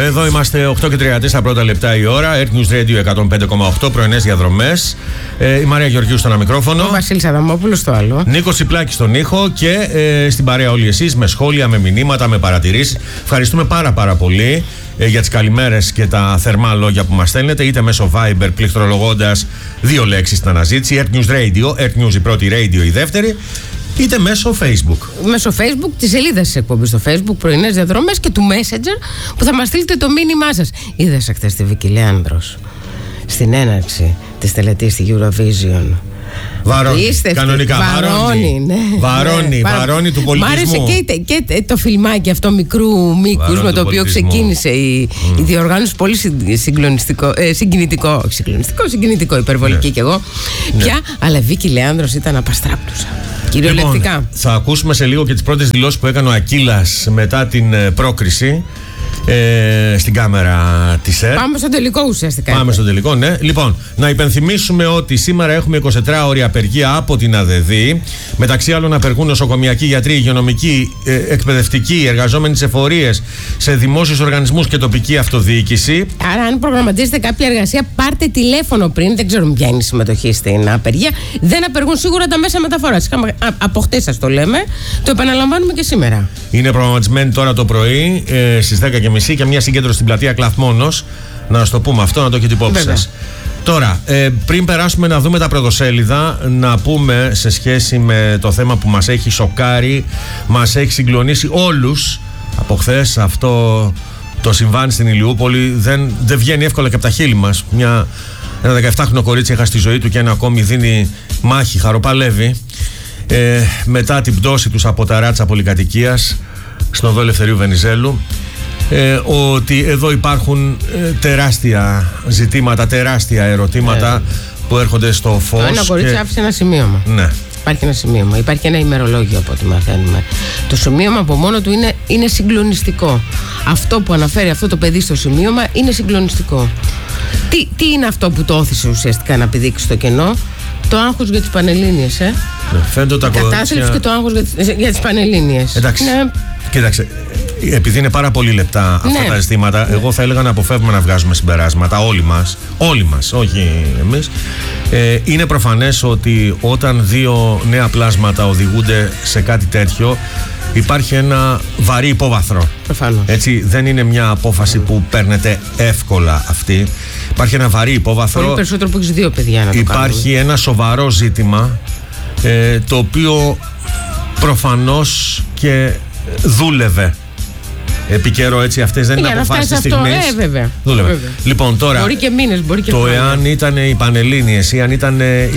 Εδώ είμαστε 8:34 πρώτα λεπτά η ώρα. Earth News Radio 105,8 πρωινές διαδρομές. Η Μαρία Γεωργίου στο ένα μικρόφωνο. Ο Βασίλης Αδαμόπουλος στο άλλο. Νίκος Τσιπλάκης στον ήχο και στην παρέα όλοι εσείς με σχόλια, με μηνύματα, με παρατηρήσεις. Ευχαριστούμε πάρα πολύ για τις καλημέρες και τα θερμά λόγια που μας στέλνετε, είτε μέσω Viber πληκτρολογώντας 2 λέξεις στην αναζήτηση. Earth News Radio, Earth News η πρώτη, Radio η δεύτερη. Είτε μέσω Facebook. Μέσω Facebook, τη σελίδα της εκπομπής στο Facebook, πρωινές διαδρομές και του Messenger που θα μας στείλετε το μήνυμά σας. Είδες χθες τη Βίκη Λέανδρος στην έναρξη της τελετής στη Eurovision. Βαρώνει, κανονικά. Βαρώνει του πολιτισμού. Μ' άρεσε και το φιλμάκι αυτό μικρού μήκους με το οποίο ξεκίνησε η διοργάνωση. Πολύ συγκινητικό, υπερβολική κι εγώ πια. Αλλά Βίκη Λέανδρος ήταν απαστράπτουσα. Κυριολεκτικά. Λοιπόν, θα ακούσουμε σε λίγο και τις πρώτες δηλώσεις που έκανε ο Ακύλας μετά την πρόκριση στην κάμερα της ΕΡΤ. Πάμε στο τελικό ουσιαστικά. Πάμε στο τελικό, ναι. Λοιπόν, να υπενθυμίσουμε ότι σήμερα έχουμε 24 ώρη απεργία από την ΑΔΔ. Μεταξύ άλλων απεργούν νοσοκομιακοί, γιατροί, υγειονομικοί, εκπαιδευτικοί, εργαζόμενοι σε εφορίες, σε δημόσιους οργανισμούς και τοπική αυτοδιοίκηση. Άρα, αν προγραμματίζετε κάποια εργασία, πάρτε τηλέφωνο πριν. Δεν ξέρουμε ποια είναι η συμμετοχή στην απεργία. Δεν απεργούν σίγουρα τα μέσα μεταφοράς. Από χτες σας το λέμε. Το επαναλαμβάνουμε και σήμερα. Είναι προγραμματισμένη τώρα το πρωί στις 10:30 και μια συγκέντρωση στην πλατεία Κλαθμόνος. Να το πούμε αυτό, να το έχετε υπόψη σας. Τώρα, πριν περάσουμε να δούμε τα πρωτοσέλιδα, να πούμε σε σχέση με το θέμα που μας έχει σοκάρει, μας έχει συγκλονίσει όλους από χθες, αυτό το συμβάν στην Ηλιούπολη δεν βγαίνει εύκολα και από τα χείλη μας. Ένα 17χρονο κορίτσι έχασε τη ζωή του και ένα ακόμη δίνει μάχη, χαροπαλεύει μετά την πτώση τους από τα ράτσα πολυκατοικίας στον οδό Ελευθερίου Βενιζέλου. Ότι εδώ υπάρχουν τεράστια ζητήματα, τεράστια ερωτήματα που έρχονται στο φως. Ένα κορίτσι άφησε ένα σημείωμα. Ναι. Υπάρχει ένα σημείωμα, υπάρχει ένα ημερολόγιο από ό,τι μαθαίνουμε. Το σημείωμα από μόνο του είναι συγκλονιστικό. Αυτό που αναφέρει αυτό το παιδί στο σημείωμα είναι συγκλονιστικό. Τι είναι αυτό που το όθησε ουσιαστικά να πηδήξει στο κενό? Το άγχος για τις Πανελλήνιες, Φαίνεται τα κατάθλιψη και το άγχος για τις Πανελλήνιες. Εντάξει. Ναι. Κοίταξε, επειδή είναι πάρα πολύ λεπτά αυτά τα ζητήματα, εγώ θα έλεγα να αποφεύγουμε να βγάζουμε συμπεράσματα. Όλοι μας, όχι εμείς. Είναι προφανές ότι όταν δύο νέα πλάσματα οδηγούνται σε κάτι τέτοιο, υπάρχει ένα βαρύ υπόβαθρο. Προφανώς. Έτσι, δεν είναι μια απόφαση που παίρνετε εύκολα αυτή. Υπάρχει ένα βαρύ υπόβαθρο. Πολύ περισσότερο που έχεις δύο παιδιά να το υπάρχει ένα σοβαρό ζήτημα, το οποίο προφανώς και δούλευε επί καιρό, έτσι. Αυτές δεν είναι αποφάσεις της στιγμής. Βέβαια. Λοιπόν, τώρα, μπορεί και μήνες, μπορεί και το εάν ήταν οι Πανελλήνιες ή αν ήταν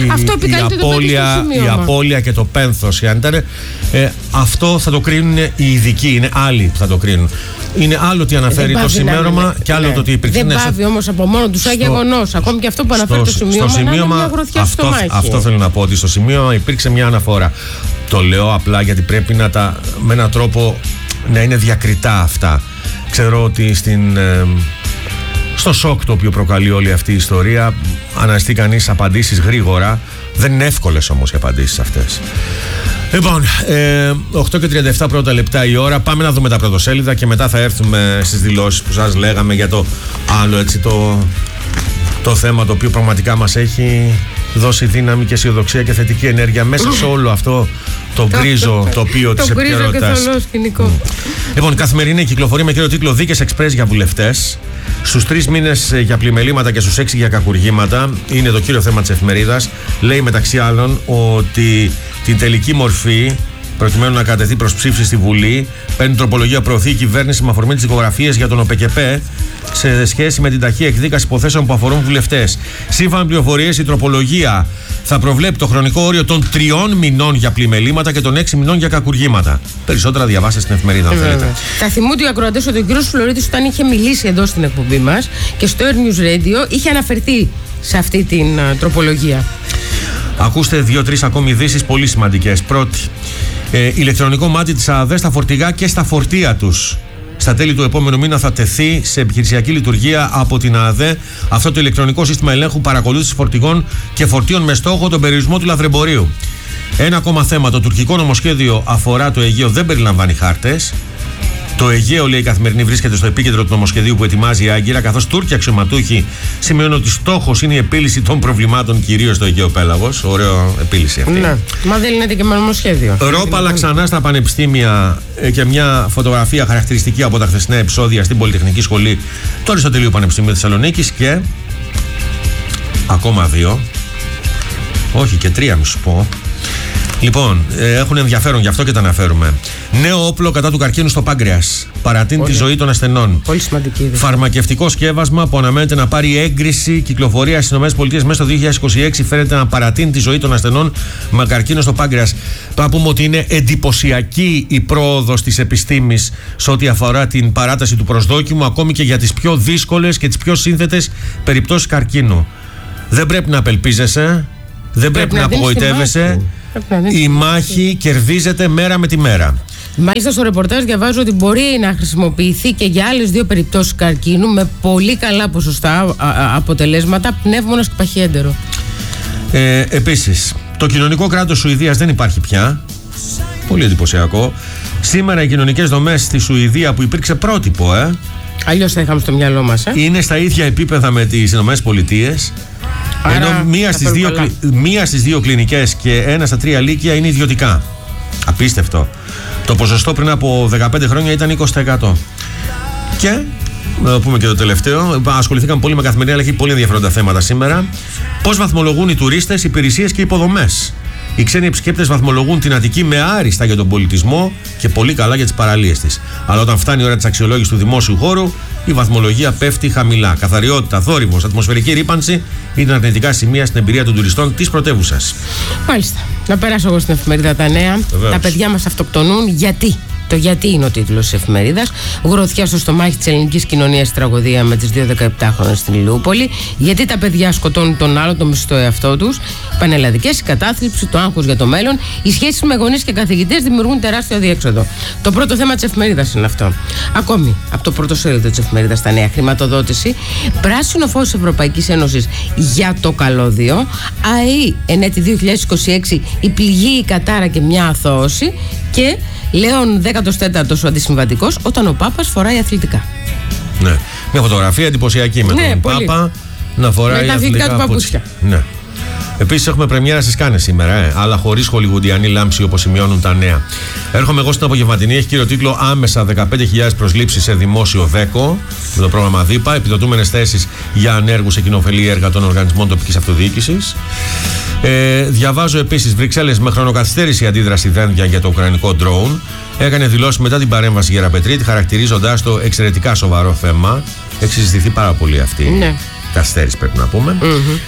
η απώλεια και το πένθος, ή αν ήταν, αυτό θα το κρίνουν οι ειδικοί, είναι άλλοι που θα το κρίνουν. Είναι άλλο τι αναφέρει το σημείωμα και άλλο το τι υπήρχε. Δεν πάβει όμως από μόνο του σαν γεγονός. Ακόμη και αυτό που αναφέρει το σημείωμα είναι μια γροθιά στο μάχη. Αυτό θέλω να πω, ότι στο σημείωμα υπήρξε μια αναφορά. Το λέω απλά γιατί πρέπει με έναν τρόπο να είναι διακριτά αυτά. Ξέρω ότι στο σοκ το οποίο προκαλεί όλη αυτή η ιστορία αναζητεί κανείς απαντήσεις γρήγορα. Δεν είναι εύκολες όμως οι απαντήσεις αυτές. Λοιπόν, 8:37 πρώτα λεπτά η ώρα. Πάμε να δούμε τα πρωτοσέλιδα και μετά θα έρθουμε στις δηλώσεις που σας λέγαμε για το άλλο, έτσι, το θέμα το οποίο πραγματικά μας έχει δώσει δύναμη και αισιοδοξία και θετική ενέργεια μέσα σε όλο αυτό το γκρίζο τοπίο της επικαιρότητας. Λοιπόν, η καθημερινή κυκλοφορεί με κύριο τίτλο «Δίκες εξπρές για βουλευτές». Στους 3 μήνες για πλημελήματα και στους 6 για κακουργήματα. Είναι το κύριο θέμα της εφημερίδας. Λέει μεταξύ άλλων ότι την τελική μορφή, προκειμένου να κατεθεί προς ψήφιση στη Βουλή, παίρνει τροπολογία, προωθεί η κυβέρνηση με αφορμή τις δικογραφίες για τον ΟΠΕΚΕΠΕ σε σχέση με την ταχεία εκδίκαση υποθέσεων που αφορούν βουλευτές. Σύμφωνα με πληροφορίες, η τροπολογία θα προβλέπει το χρονικό όριο των 3 μηνών για πλημελήματα και των 6 μηνών για κακουργήματα. Περισσότερα διαβάστε στην εφημερίδα, αν θέλετε. Θα θυμούνται οι ακροατές ότι ο κ. Φλωρίδης, όταν είχε μιλήσει εδώ στην εκπομπή μας και στο Earth News Radio, είχε αναφερθεί σε αυτή την τροπολογία. Ακούστε 2-3 ακόμη ειδήσεις πολύ σημαντικές. Πρώτη, ηλεκτρονικό μάτι της ΑΔΕ στα φορτηγά και στα φορτία τους. Στα τέλη του επόμενου μήνα θα τεθεί σε επιχειρησιακή λειτουργία από την ΑΔΕ αυτό το ηλεκτρονικό σύστημα ελέγχου παρακολούθησης φορτηγών και φορτίων με στόχο τον περιορισμό του λαθρεμπορίου. Ένα ακόμα θέμα. Το τουρκικό νομοσχέδιο αφορά το Αιγαίο, δεν περιλαμβάνει χάρτες. Το Αιγαίο, λέει η Καθημερινή, βρίσκεται στο επίκεντρο του νομοσχεδίου που ετοιμάζει η Άγκυρα, καθώς Τούρκοι αξιωματούχοι σημειώνουν ότι στόχος είναι η επίλυση των προβλημάτων κυρίως στο Αιγαίο Πέλαγος. Ωραίο επίλυση αυτή. Ναι, μα δεν είναι και με νομοσχέδιο. Ρόπαλα ξανά στα πανεπιστήμια και μια φωτογραφία χαρακτηριστική από τα χθεσινά επεισόδια στην Πολυτεχνική Σχολή του Αριστοτελείου Πανεπιστημίου Θεσσαλονίκης και ακόμα 2. Όχι, και 3, μη σου πω. Λοιπόν, έχουν ενδιαφέρον, γι' αυτό και τα αναφέρουμε. Νέο όπλο κατά του καρκίνου στο πάγκρεας. Παρατείνει τη ζωή των ασθενών. Πολύ σημαντική είδηση. Φαρμακευτικό σκεύασμα που αναμένεται να πάρει έγκριση κυκλοφορία στις ΗΠΑ μέσα στο 2026 φαίνεται να παρατείνει τη ζωή των ασθενών με καρκίνο στο πάγκρεας. Πρέπει να πούμε ότι είναι εντυπωσιακή η πρόοδος της επιστήμης σε ό,τι αφορά την παράταση του προσδόκιμου, ακόμη και για τις πιο δύσκολες και τις πιο σύνθετες περιπτώσεις καρκίνου. Δεν πρέπει να απελπίζεσαι, δεν πρέπει να απογοητεύεσαι. Η μάχη κερδίζεται μέρα με τη μέρα. Μάλιστα στο ρεπορτάζ διαβάζω ότι μπορεί να χρησιμοποιηθεί και για άλλες 2 περιπτώσεις καρκίνου με πολύ καλά ποσοστά αποτελέσματα, πνεύμονας και παχιέντερο. Επίσης, το κοινωνικό κράτος Σουηδίας δεν υπάρχει πια. Πολύ εντυπωσιακό. Σήμερα οι κοινωνικές δομές στη Σουηδία που υπήρξε πρότυπο, αλλιώς θα είχαμε στο μυαλό μας, είναι στα ίδια επίπεδα με τις ΗΠΑ. Ενώ μία στις 2 κλινικές και 1 στα 3 λύκεια είναι ιδιωτικά. Απίστευτο. Το ποσοστό πριν από 15 χρόνια ήταν 20%. Και να πούμε και το τελευταίο. Ασχοληθήκαμε πολύ με καθημερινή, αλλά έχει πολύ ενδιαφέροντα θέματα σήμερα. Πώς βαθμολογούν οι τουρίστες, υπηρεσίες και υποδομές. Οι ξένοι επισκέπτες βαθμολογούν την Αττική με άριστα για τον πολιτισμό και πολύ καλά για τις παραλίες της. Αλλά όταν φτάνει η ώρα της αξιολόγησης του δημόσιου χώρου, η βαθμολογία πέφτει χαμηλά. Καθαριότητα, θόρυβος, ατμοσφαιρική ρύπανση είναι αρνητικά σημεία στην εμπειρία των τουριστών της πρωτεύουσας. Μάλιστα. Να περάσω εγώ στην εφημερίδα Τα Νέα. Βεβαίως. Τα παιδιά μας αυτοκτονούν. Γιατί? Το γιατί είναι ο τίτλος της εφημερίδας. Γροθιά στο στομάχι της ελληνικής κοινωνίας, τραγωδία με τις 2 17χρονες στην Ηλιούπολη. Γιατί τα παιδιά σκοτώνουν τον άλλο, το μισθό εαυτό τους. Πανελλαδικές, η κατάθλιψη, το άγχος για το μέλλον. Οι σχέσεις με γονείς και καθηγητές δημιουργούν τεράστιο αδιέξοδο. Το πρώτο θέμα της εφημερίδας είναι αυτό. Ακόμη από το πρώτο σέλιδο της εφημερίδας Τα Νέα. Χρηματοδότηση. Πράσινο φως της Ευρωπαϊκής Ένωσης για το καλώδιο. ΑΕΗ εν έτη 2026 η πληγή, η κατάρα και μια αθώωση. Και Λέων 14ος ο αντισυμβατικός όταν ο Πάπας φοράει αθλητικά. Ναι. Μια φωτογραφία εντυπωσιακή με τον πολύ. Πάπα να φοράει αθλητικά του παπούτσια. Ναι. Επίσης έχουμε πρεμιέρα στις Κάνες σήμερα, αλλά χωρίς χολιγουντιανή λάμψη όπως σημειώνουν τα νέα. Έρχομαι εγώ στην απογευματινή, έχει κύριο τίτλο Άμεσα 15.000 προσλήψεις σε δημόσιο ΔΕΚΟ με το πρόγραμμα ΔΥΠΑ, επιδοτούμενες θέσεις για ανέργους σε κοινοφελή έργα των οργανισμών τοπικής αυτοδιοίκησης. Διαβάζω επίσης Βρυξέλλες με χρονοκαθυστέρηση αντίδραση Δένδια για το ουκρανικό ντρόουν. Έκανε δηλώσει μετά την παρέμβαση Γεραπετρίτη, χαρακτηρίζοντας το εξαιρετικά σοβαρό θέμα. Έχει συζητηθεί πάρα πολύ αυτή. Ναι. Καθυστέρηση πρέπει να πούμε.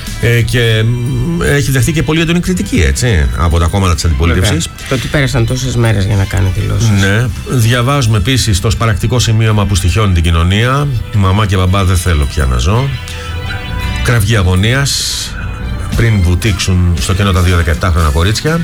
Και έχει δεχτεί και πολύ έντονη κριτική, έτσι, από τα κόμματα της αντιπολίτευσης. Το ότι πέρασαν τόσες μέρες για να κάνει δηλώσεις. Ναι. Διαβάζουμε επίσης το σπαρακτικό σημείωμα που στοιχιώνει την κοινωνία. Μαμά και μπαμπά δεν θέλω πια να ζω. Κραυγή αγωνίας πριν βουτήξουν στο κενό τα 2 17χρονα κορίτσια.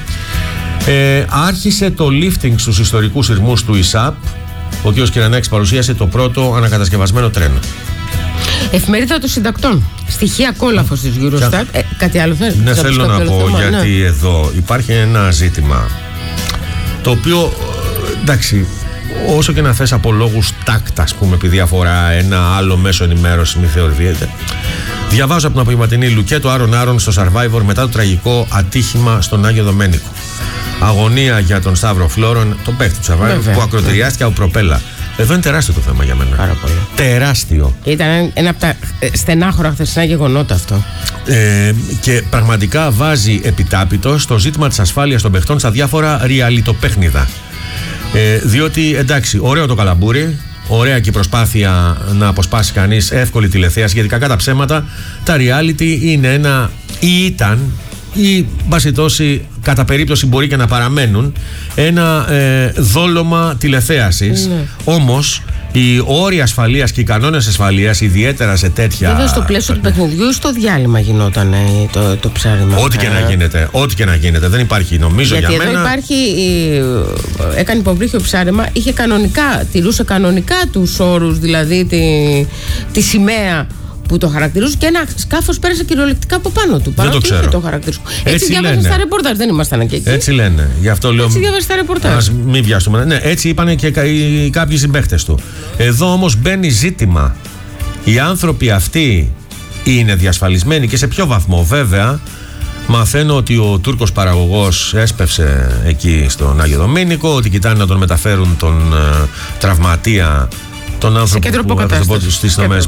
Άρχισε το lifting στους ιστορικούς σειρμούς του ΙΣΑΠ. Ο κ. Κυρανάκης παρουσίασε το πρώτο ανακατασκευασμένο τρένο. Εφημερίδα των συντακτών. Στοιχεία κόλαφος της Eurostat. Κάτι άλλο θέλει? Ναι, θέλω να πω θέμα, γιατί εδώ υπάρχει ένα ζήτημα το οποίο, εντάξει, όσο και να θες από λόγους τάκτα, ας πούμε, επειδή αφορά ένα άλλο μέσο ενημέρωσης, μη θεωρείται. Διαβάζω από την απογευματινή Λουκέτο Άρον στο Survivor μετά το τραγικό ατύχημα στον Άγιο Δομένικο. Αγωνία για τον Σταύρο Φλόρον, τον παίκτη του Survivor, που ακροτηριάστηκε από προπέλα. Εδώ είναι τεράστιο το θέμα για μένα. Πάρα πολύ. Τεράστιο. Ήταν ένα από τα στενάχωρα χθεσινά γεγονότα αυτό. Και πραγματικά βάζει επιτάπητο στο ζήτημα της ασφάλειας των παιχτών στα διάφορα ριαλιτοπέχνιδα. Διότι εντάξει, ωραίο το καλαμπούρι, ωραία και η προσπάθεια να αποσπάσει κανείς εύκολη τηλεθέαση, γιατί κακά τα ψέματα, τα reality είναι ένα ή ήταν ή μπασιτώσει κατά περίπτωση μπορεί και να παραμένουν ένα δόλωμα τηλεθέασης. Ναι. Όμως οι όροι ασφαλείας και οι κανόνες ασφαλείας, ιδιαίτερα σε τέτοια. Βέβαια στο πλαίσιο του παιχνιδιού ή στο διάλειμμα γινόταν το ψάρεμα. Ό,τι και να γίνεται. Ό,τι και να γίνεται. Δεν υπάρχει, νομίζω, γιατί για μένα. Γιατί εδώ υπάρχει. Έκανε υποβρύχιο ψάρεμα, τηρούσε κανονικά τους όρους, δηλαδή τη σημαία που το χαρακτηρίζουν και ένα σκάφος πέρασε κυριολεκτικά από πάνω του. Δεν το ξέρω. Το χαρακτηρίζουν. Έτσι διάβαζα στα ρεπορτάζ, δεν ήμασταν και εκεί. Έτσι λένε. Γι' αυτό λέω. Έτσι διάβαζα στα ρεπορτάζ. Ας μην βιαστούμε. Ναι, έτσι είπαν και κάποιοι συμπαίχτες του. Εδώ όμως μπαίνει ζήτημα. Οι άνθρωποι αυτοί είναι διασφαλισμένοι και σε ποιο βαθμό? Βέβαια, μαθαίνω ότι ο Τούρκος παραγωγός έσπευσε εκεί στον Άγιο Δομήνικο, ότι κοιτάνε να τον μεταφέρουν τον τραυματία, τον άνθρωπο που κατασκευώθηκε στις ΗΠΑ.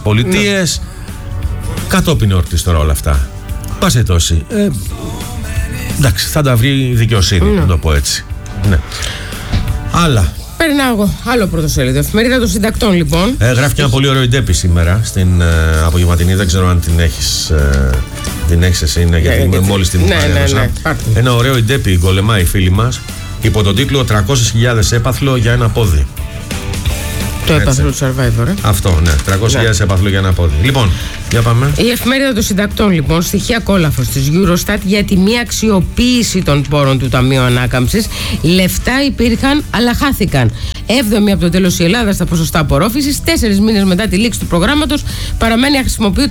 Κατόπιν όρτης τώρα όλα αυτά. Πάση τόση. Εντάξει, θα τα βρει η δικαιοσύνη, να το πω έτσι. Ναι. Άλλα. Περνάω εγώ. Άλλο πρωτοσέλιδο. Εφημερίδα των Συντακτών, λοιπόν. Γράφει και ένα πολύ ωραίο ντέπι σήμερα στην απογευματινή. Δεν ξέρω αν την έχεις. Την έχεις εσύ, γιατί μόλις την παρέδωσα. Ένα ωραίο ντέπι γκολεμάει οι φίλοι μας υπό τον τίτλο 300.000 έπαθλο για ένα πόδι. Το έπαθλο του Survivor. Αυτό, ναι. 300.000 έπαθλο για ένα πόδι. Λοιπόν, για πάμε. Η εφημερίδα των Συντακτών, λοιπόν, στοιχεία κόλαφος της Eurostat για τη μη αξιοποίηση των πόρων του Ταμείου Ανάκαμψης. Λεφτά υπήρχαν, αλλά χάθηκαν. 7η από το τέλος η Ελλάδα στα ποσοστά απορρόφησης. 4 μήνες μετά τη λήξη του προγράμματος παραμένει αχρησιμοποιούντο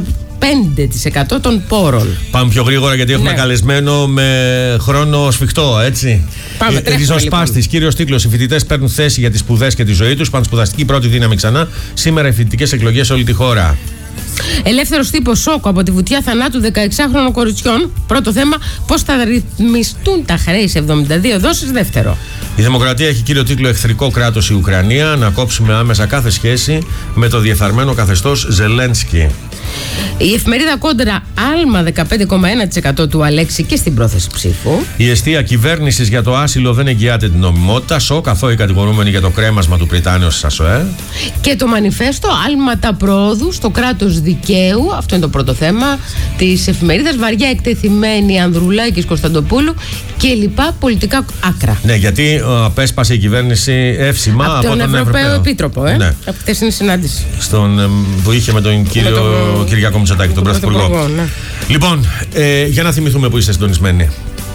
45% των πόρων. Πάμε πιο γρήγορα γιατί έχουμε καλεσμένο με χρόνο σφιχτό, έτσι. Ριζοσπάστης, κύριος τίτλος. Οι φοιτητές παίρνουν θέση για τις σπουδές και τη ζωή τους. Πανσπουδαστική πρώτη δύναμη ξανά. Σήμερα οι φοιτητικές εκλογές σε όλη τη χώρα. Ελεύθερος τύπος σόκο από τη βουτιά θανάτου 16χρονων κοριτσιών. Πρώτο θέμα, πώς θα ρυθμιστούν τα χρέη σε 72 δόσεις. Δεύτερο. Η Δημοκρατία έχει κύριο τίτλο Εχθρικό κράτος η Ουκρανία. Να κόψουμε άμεσα κάθε σχέση με το διεφθαρμένο καθεστώς Ζελένσκι. Η εφημερίδα Κόντρα άλμα 15,1% του Αλέξη και στην πρόθεση ψήφου. Η εστία κυβέρνησης για το άσυλο δεν εγγυάται την νομιμότητα. Σοκ αθώοι κατηγορούμενοι για το κρέμασμα του Πριτάνεως της ΑΣΟΕ. Και το μανιφέστο άλματα προόδου στο κράτος δικαίου. Αυτό είναι το πρώτο θέμα της εφημερίδας. Βαριά εκτεθειμένη Ανδρουλάκης Κωνσταντοπούλου και λοιπά πολιτικά άκρα. Ναι, γιατί απέσπασε η κυβέρνηση εύσημα από τον Ευρωπαίο Επίτροπο. Ναι. Από χθεσινή συνάντηση. Που είχε με τον κύριο Κυριάκο Μητσοτάκη, τον Πρωθυπουργό. Ναι. Λοιπόν, για να θυμηθούμε που είστε συντονισμένοι.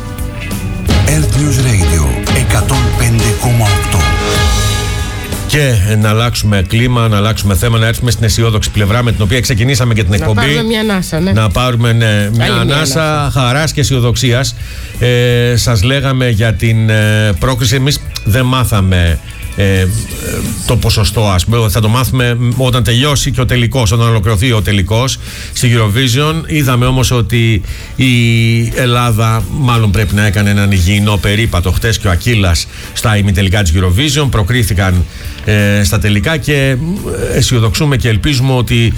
Earth News Radio 105,8. Και να αλλάξουμε κλίμα, να αλλάξουμε θέμα, να έρθουμε στην αισιόδοξη πλευρά με την οποία ξεκινήσαμε και την εκπομπή. Να πάρουμε μια ανάσα, ναι. Να πάρουμε μια ανάσα χαράς και αισιοδοξίας. Σας λέγαμε για την πρόκριση. Εμείς δεν μάθαμε το ποσοστό, ας πούμε, θα το μάθουμε όταν τελειώσει και ο τελικός, όταν ολοκληρωθεί ο τελικός στη Eurovision. Είδαμε όμως ότι η Ελλάδα μάλλον πρέπει να έκανε έναν υγιεινό περίπατο χτες και ο Ακύλας στα ημιτελικά της Eurovision, προκρίθηκαν στα τελικά και αισιοδοξούμε και ελπίζουμε ότι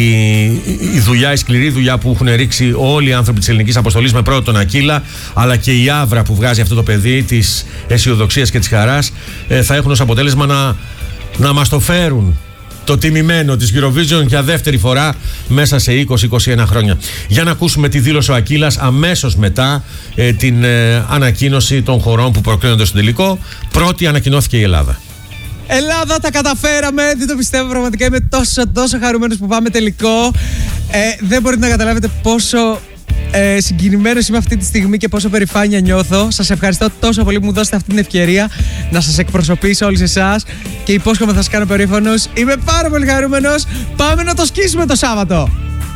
η δουλειά, η σκληρή δουλειά που έχουν ρίξει όλοι οι άνθρωποι της ελληνικής αποστολής με πρώτο τον Ακύλα, αλλά και η άβρα που βγάζει αυτό το παιδί της αισιοδοξίας και της χαράς, θα έχουν ως αποτέλεσμα να μας το φέρουν το τιμημένο της Eurovision για δεύτερη φορά μέσα σε 20-21 χρόνια. Για να ακούσουμε τι δήλωσε ο Ακύλας αμέσως μετά την ανακοίνωση των χωρών που προκρίνονται στο τελικό. Πρώτη ανακοινώθηκε η Ελλάδα. Ελλάδα, τα καταφέραμε, δεν το πιστεύω πραγματικά, είμαι τόσο χαρούμενος που πάμε τελικό. Δεν μπορείτε να καταλάβετε πόσο συγκινημένος είμαι αυτή τη στιγμή και πόσο περηφάνεια νιώθω. Σας ευχαριστώ τόσο πολύ που μου δώσετε αυτή την ευκαιρία να σας εκπροσωπήσω όλους εσάς και υπόσχομαι θα σας κάνω περήφανος. Είμαι πάρα πολύ χαρούμενος. Πάμε να το σκίσουμε το Σάββατο.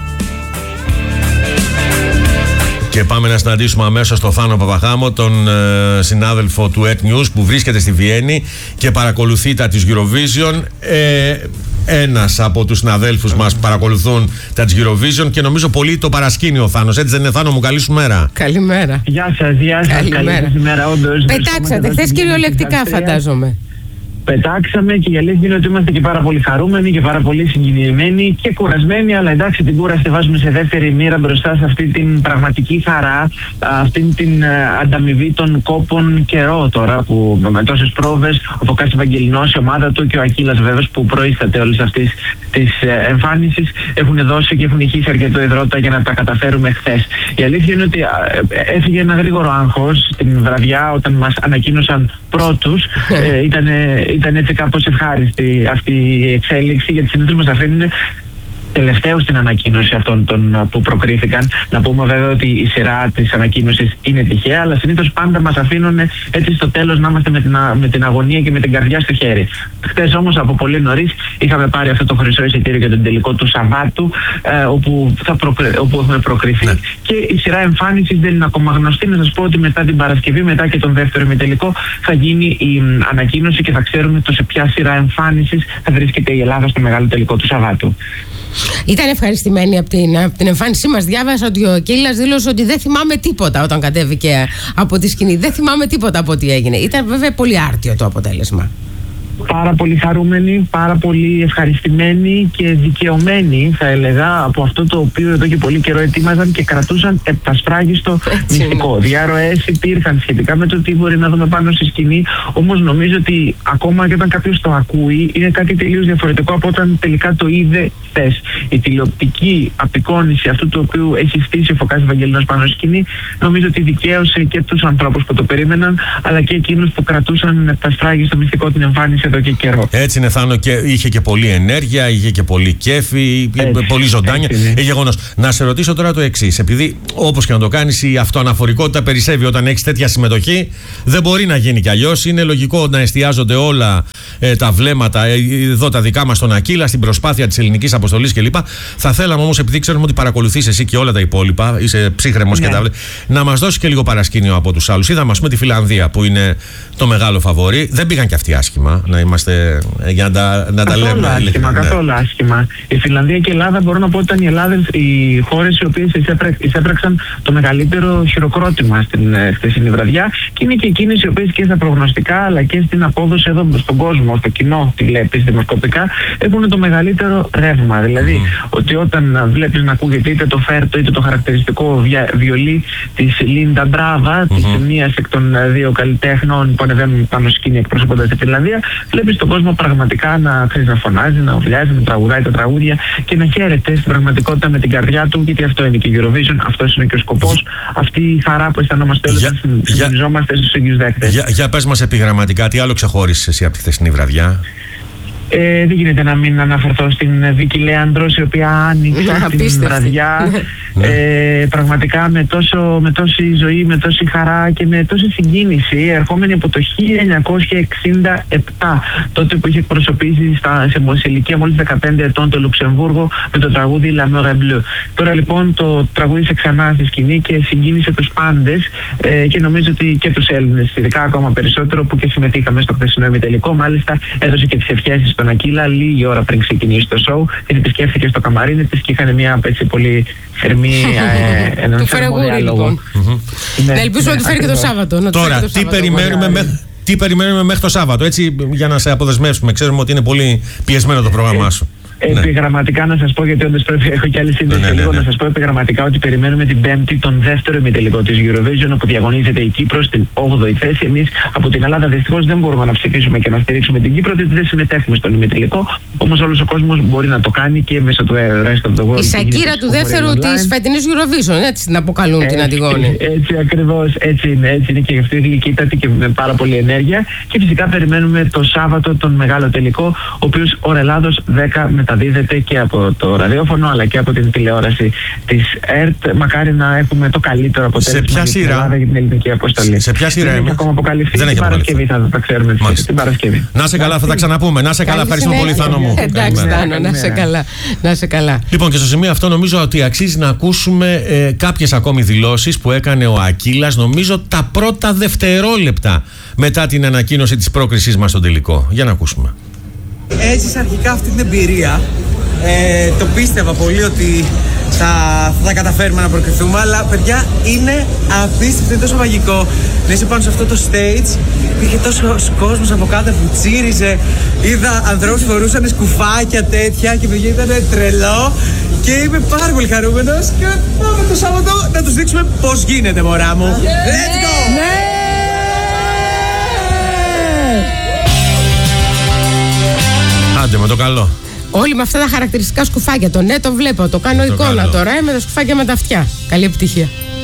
Και πάμε να συναντήσουμε αμέσως τον Θάνο Παπαχάμο, τον συνάδελφο του Earth News που βρίσκεται στη Βιέννη και παρακολουθεί τα της Eurovision. Ένας από τους συναδέλφους μας που παρακολουθούν τα της Eurovision και νομίζω πολύ το παρασκήνει ο Θάνος. Έτσι δεν είναι, Θάνο μου? Καλή σου μέρα. Καλημέρα. Γεια σας, καλημέρα όντως. Πετάξατε χθες κυριολεκτικά, φαντάζομαι. Πετάξαμε και η αλήθεια είναι ότι είμαστε και πάρα πολύ χαρούμενοι και πάρα πολύ συγκινημένοι και κουρασμένοι, αλλά εντάξει, την κούραση βάζουμε σε δεύτερη μοίρα μπροστά σε αυτή την πραγματική χαρά, αυτή την ανταμοιβή των κόπων καιρό τώρα που με τόσες πρόβες, ο Φωκάς Ευαγγελινός, η ομάδα του και ο Ακύλας βέβαια που προείσταται όλης αυτής της εμφάνισης έχουν δώσει και έχουν ηχήσει αρκετό υδρότα για να τα καταφέρουμε χθες. Η αλήθεια είναι ότι έφυγε ένα γρήγορο άγχος την βραδιά όταν μας ανακοίνωσαν πρώτους. Ήταν έτσι κάπως ευχάριστη αυτή η εξέλιξη, γιατί συνήθως μας αφήνουν τελευταίους στην ανακοίνωση αυτών των που προκρίθηκαν. Να πούμε βέβαια ότι η σειρά της ανακοίνωσης είναι τυχαία, αλλά συνήθως πάντα μας αφήνουν έτσι στο τέλος να είμαστε με την αγωνία και με την καρδιά στο χέρι. Χθες όμως από πολύ νωρίς είχαμε πάρει αυτό το χρυσό εισιτήριο για τον τελικό του Σαββάτου, όπου έχουμε προκριθεί. Ναι. Και η σειρά εμφάνισης δεν είναι ακόμα γνωστή. Να σας πω ότι μετά την Παρασκευή, μετά και τον δεύτερο ημιτελικό, θα γίνει η ανακοίνωση και θα ξέρουμε το σε ποια σειρά εμφάνισης θα βρίσκεται η Ελλάδα στο μεγάλο τελικό του Σαββάτου. Ήταν ευχαριστημένη από την εμφάνισή μας. Διάβασα ότι ο Κύλας δήλωσε ότι δεν θυμάμαι τίποτα όταν κατέβηκε από τη σκηνή. Δεν θυμάμαι τίποτα από ό,τι έγινε. Ήταν βέβαια πολύ άρτιο το αποτέλεσμα. Πάρα πολύ χαρούμενοι, πάρα πολύ ευχαριστημένοι και δικαιωμένοι, θα έλεγα, από αυτό το οποίο εδώ και πολύ καιρό ετοίμαζαν και κρατούσαν επτασφράγιστο μυστικό. Διαρροές υπήρχαν σχετικά με το τι μπορεί να δούμε πάνω στη σκηνή, όμως νομίζω ότι ακόμα και όταν κάποιος το ακούει είναι κάτι τελείως διαφορετικό από όταν τελικά το είδε χθες. Η τηλεοπτική απεικόνηση αυτού του οποίου έχει στήσει ο Φωκάς Ευαγγελινός πάνω στη σκηνή, νομίζω ότι δικαίωσε και τους ανθρώπους που το περίμεναν, αλλά και εκείνους που κρατούσαν επτασφράγιστο μυστικό την εμφάνιση εδώ και καιρό. Έτσι είναι, Θάνο, και είχε και πολλή ενέργεια, είχε και πολύ κέφι, πολύ ζωντάνια. Γεγονός. Να σε ρωτήσω τώρα το εξής. Επειδή όπως και να το κάνεις, η αυτοαναφορικότητα περισσεύει όταν έχεις τέτοια συμμετοχή. Δεν μπορεί να γίνει κι αλλιώς. Είναι λογικό να εστιάζονται όλα τα βλέμματα εδώ τα δικά μας στον Ακύλα, στην προσπάθεια της ελληνικής αποστολής κλπ. Θα θέλαμε όμως, επειδή ξέρουμε ότι παρακολουθείς εσύ και όλα τα υπόλοιπα, είσαι ψύχρεμος και τα βλέπεις, να μας δώσεις και λίγο παρασκήνιο από τους άλλους. Είδαμε, ας πούμε, τη Φιλανδία που είναι το μεγάλο φαβορί. Δεν πήγαν κι αυτοί άσχημα. Να είμαστε, για να τα λέμε. Καθόλου άσχημα. Η Φιλανδία και η Ελλάδα μπορώ να πω ότι ήταν οι χώρες οι οποίες εισέπραξαν το μεγαλύτερο χειροκρότημα στην χθεσινή βραδιά και είναι και εκείνες οι οποίες και στα προγνωστικά αλλά και στην απόδοση εδώ στον κόσμο, στο κοινό, τη βλέπεις δημοσκοπικά, έχουν το μεγαλύτερο ρεύμα. Δηλαδή, ότι όταν βλέπεις να ακούγεται είτε το φέρτο είτε το χαρακτηριστικό βιολί της Λίντα Μπράβα, της μίας εκ των δύο καλλιτέχνων που ανεβαίνουν πάνω σκηνή εκπροσωπώντας τη Φιλανδία, βλέπεις τον κόσμο πραγματικά να φωνάζει, να οβιλιάζει, να τραγουδάει τα τραγούδια και να χαίρεται στην πραγματικότητα με την καρδιά του, γιατί αυτό είναι και η Eurovision, αυτός είναι και ο σκοπός, αυτή η χαρά που αισθανόμαστε όλοι όταν συντονιζόμαστε στους ίδιους δέκτες. Για πες μας επιγραμματικά, τι άλλο ξεχώρισες εσύ από τη χθεσινή βραδιά? Δεν γίνεται να μην αναφερθώ στην Βίκη Λέαντρος, η οποία άνοιξε την βραδιά πραγματικά με τόση ζωή, με τόση χαρά και με τόση συγκίνηση, ερχόμενη από το 1967, τότε που είχε εκπροσωπήσει σε ηλικία μόλις 15 ετών το Λουξεμβούργο με το τραγούδι La Mer Bleue. Τώρα λοιπόν το τραγούδισε ξανά στη σκηνή και συγκίνησε τους πάντες και νομίζω ότι και τους Έλληνες, ειδικά ακόμα περισσότερο, που και συμμετείχαμε στο χθεσινό ημιτελικό. Μάλιστα έδωσε και τις ευχές στον Ακύλα λίγη ώρα πριν ξεκινήσει το σοου. Την επισκέφθηκε στο καμαρίνι της και είχαν μια έτσι πολύ θερμή του φερεγούρι λοιπόν. Να ελπίσουμε ότι φέρει και το Σάββατο. Τώρα, τι περιμένουμε μέχρι το Σάββατο, έτσι, για να σε αποδεσμεύσουμε? Ξέρουμε ότι είναι πολύ πιεσμένο το πρόγραμμά σου. Επιγραμματικά να σας πω, γιατί όντως πρέπει, έχω κι άλλη σύνδεση λίγο, να σας πω επιγραμματικά ότι περιμένουμε την Πέμπτη τον δεύτερο ημιτελικό της Eurovision, όπου διαγωνίζεται η Κύπρος στην 8η θέση. Εμείς από την Ελλάδα δυστυχώς δεν μπορούμε να ψηφίσουμε και να στηρίξουμε την Κύπρο, γιατί δεν συμμετέχουμε στον ημιτελικό. Όμως όλος ο κόσμος μπορεί να το κάνει και μέσω του Rest of the World. Η Σακύρα του δεύτερου της φετινής Eurovision, έτσι την αποκαλούν την Αντιγόνη. Έτσι ακριβώς, έτσι είναι και αυτή γλυκύτατη και με πάρα πολύ ενέργεια. Και φυσικά περιμένουμε το Σάββατο τον μεγάλο τελικό, ο οποίος ώρα Ελλάδος 10 μεταδίδεται και από το ραδιόφωνο αλλά και από την τηλεόραση της ΕΡΤ. Μακάρι να έχουμε το καλύτερο αποτέλεσμα για την ελληνική αποστολή. Σε ποια σειρά δεν έχει ακόμα αποκαλυφθεί? Την Παρασκευή θα τα ξέρουμε. Την Παρασκευή. Να σε καλά, θα τα ξαναπούμε. Να σε καλά, ευχαριστούμε πολύ, Θάνο μου. Εντάξει, Θάνο, να σε καλά. Λοιπόν, και στο σημείο αυτό νομίζω ότι αξίζει να ακούσουμε κάποιες ακόμη δηλώσεις που έκανε ο Ακύλας, νομίζω τα πρώτα δευτερόλεπτα μετά την ανακοίνωση της πρόκρισής μας στον τελικό. Για να ακούσουμε. Έζησα αρχικά αυτή την εμπειρία. Το πίστευα πολύ ότι θα καταφέρουμε να προκριθούμε, αλλά παιδιά είναι απίστευτο, είναι τόσο μαγικό να είσαι πάνω σε αυτό το stage. Υπήρχε τόσο κόσμος από κάτω που τσίριζε. Είδα ανθρώπους που φορούσαν σκουφάκια τέτοια και παιδιά ήταν τρελό. Και είμαι πάρα πολύ χαρούμενος και πάμε το Σάββατο να τους δείξουμε πώς γίνεται, μωρά μου. Let's go! Άντε με το καλό. Όλοι με αυτά τα χαρακτηριστικά σκουφάκια. Το βλέπω, το κάνω εικόνα τώρα με τα σκουφάκια με τα αυτιά. Καλή επιτυχία.